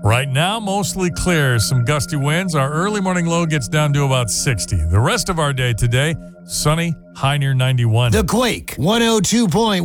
Right now, mostly clear. Some gusty winds. Our early morning low gets down to about 60. The rest of our day today, sunny, high near 91. The Quake 102.1.